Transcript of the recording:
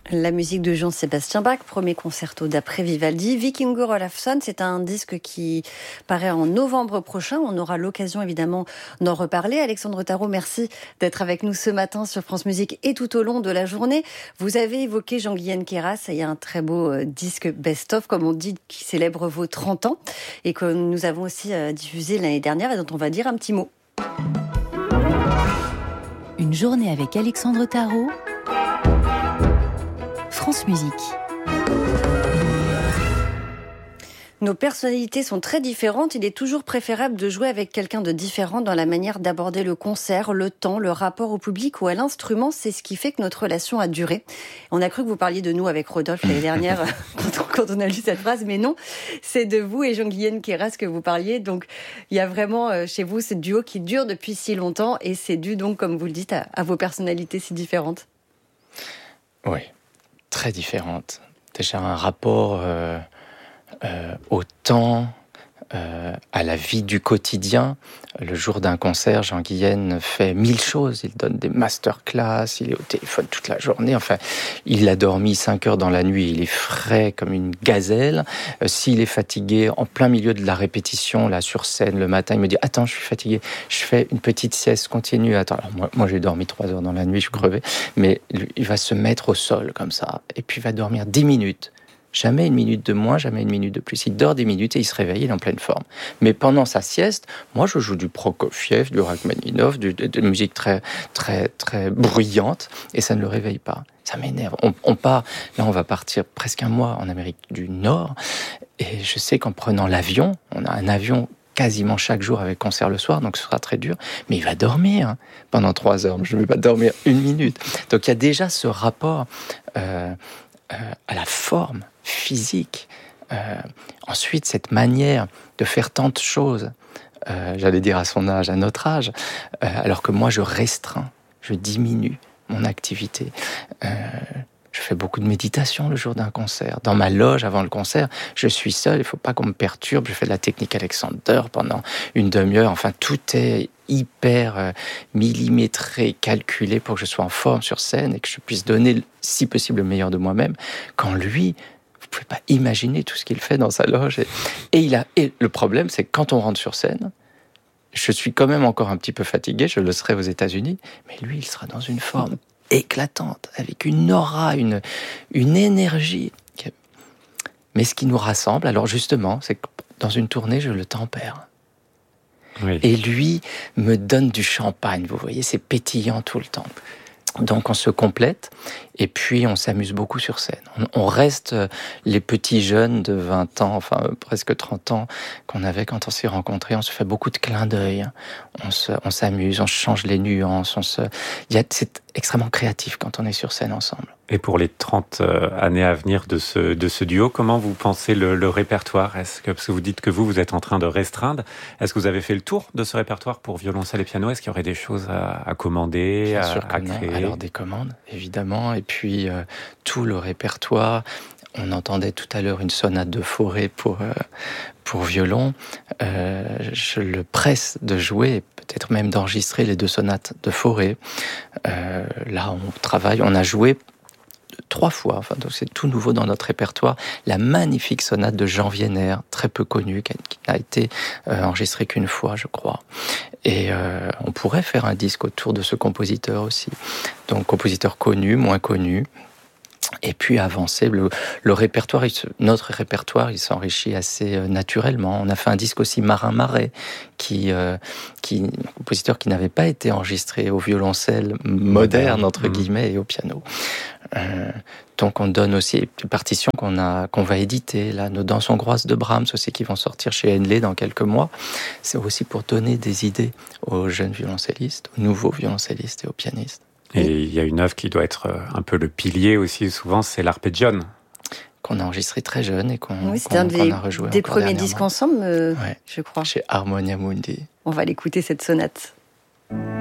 La musique de Jean-Sébastien Bach, premier concerto d'après Vivaldi. Vikingur Olafsson, c'est un disque qui paraît en novembre prochain. On aura l'occasion évidemment d'en reparler. Alexandre Tarot, merci d'être avec nous ce matin sur France Musique et tout au long de la journée. Vous avez évoqué Jean-Guyen Queyras, il y a un très beau disque best-of, comme on dit, qui célèbre vos 30 ans et que nous avons aussi diffusé l'année dernière et dont on va dire un petit mot. Une journée avec Alexandre Tarot, France Musique. Nos personnalités sont très différentes. Il est toujours préférable de jouer avec quelqu'un de différent dans la manière d'aborder le concert, le temps, le rapport au public ou à l'instrument. C'est ce qui fait que notre relation a duré. On a cru que vous parliez de nous avec Rodolphe l'année dernière quand on a lu cette phrase, mais non, c'est de vous et Jean-Guyen Queyras que vous parliez. Donc, il y a vraiment chez vous ce duo qui dure depuis si longtemps et c'est dû donc, comme vous le dites, à vos personnalités si différentes. Oui, très différentes. Déjà un rapport au temps, à la vie du quotidien. Le jour d'un concert, Jean-Guyen fait 1000 choses. Il donne des masterclass, il est au téléphone toute la journée. Enfin, il a dormi 5 heures dans la nuit. Il est frais comme une gazelle. S'il est fatigué, en plein milieu de la répétition, là, sur scène, le matin, il me dit « Attends, je suis fatigué. Je fais une petite sieste, continue. » Attends, alors moi, j'ai dormi 3 heures dans la nuit, je suis crevé. Mais il va se mettre au sol, comme ça. Et puis, il va dormir 10 minutes. Jamais 1 minute de moins, jamais 1 minute de plus. Il dort 10 minutes et il se réveille, il est en pleine forme. Mais pendant sa sieste, moi, je joue du Prokofiev, du Rachmaninov, de musique très, très, très bruyante, et ça ne le réveille pas. Ça m'énerve. On part, là, on va partir presque 1 mois en Amérique du Nord, et je sais qu'en prenant l'avion, on a un avion quasiment chaque jour avec concert le soir, donc ce sera très dur, mais il va dormir pendant 3 heures. Je ne vais pas dormir 1 minute. Donc il y a déjà ce rapport à la forme physique. Ensuite, cette manière de faire tant de choses, j'allais dire à son âge, à notre âge, alors que moi je restreins, je diminue mon activité. Je fais beaucoup de méditation le jour d'un concert. Dans ma loge, avant le concert, je suis seul, il ne faut pas qu'on me perturbe. Je fais de la technique Alexander pendant 1 demi-heure. Enfin, tout est hyper millimétré, calculé pour que je sois en forme sur scène et que je puisse donner, si possible, le meilleur de moi-même. Quand lui, vous ne pouvez pas imaginer tout ce qu'il fait dans sa loge. Et le problème, c'est que quand on rentre sur scène, je suis quand même encore un petit peu fatigué, je le serai aux États-Unis, mais lui, il sera dans une forme éclatante, avec une aura, une énergie. Mais ce qui nous rassemble, alors justement, c'est que dans une tournée, je le tempère. Oui. Et lui me donne du champagne, vous voyez, c'est pétillant tout le temps. Donc on se complète, et puis on s'amuse beaucoup sur scène. On reste les petits jeunes de 20 ans, enfin presque 30 ans, qu'on avait quand on s'est rencontrés. On se fait beaucoup de clins d'œil, on s'amuse, on change les nuances, c'est extrêmement créatif quand on est sur scène ensemble. Et pour les 30 années à venir de ce duo, comment vous pensez le répertoire ? Parce que vous dites que vous êtes en train de restreindre. Est-ce que vous avez fait le tour de ce répertoire pour violoncelle et piano ? Est-ce qu'il y aurait des choses à commander, à créer ? Alors des commandes, évidemment. Et puis tout le répertoire. On entendait tout à l'heure une sonate de Fauré pour violon. Je le presse de jouer, peut-être même d'enregistrer les 2 sonates de Fauré. Là, on travaille, on a joué 3 fois, enfin, donc c'est tout nouveau dans notre répertoire, la magnifique sonate de Jean Wiener, très peu connue, qui n'a été enregistrée qu'une fois, je crois. Et on pourrait faire un disque autour de ce compositeur aussi. Donc, compositeur connu, moins connu. Et puis avancer, le répertoire, notre répertoire, il s'enrichit assez naturellement. On a fait un disque aussi Marin Marais, un compositeur qui n'avait pas été enregistré au violoncelle moderne, entre guillemets, et au piano. Donc on donne aussi des partitions qu'on va éditer, là, nos Danses hongroises de Brahms aussi, qui vont sortir chez Henley dans quelques mois. C'est aussi pour donner des idées aux jeunes violoncellistes, aux nouveaux violoncellistes et aux pianistes. Et il y a une œuvre qui doit être un peu le pilier aussi, souvent, c'est l'Arpeggione. Qu'on a enregistré très jeune et qu'on a rejoué des premiers disques ensemble, je crois. Chez Harmonia Mundi. On va l'écouter, cette sonate.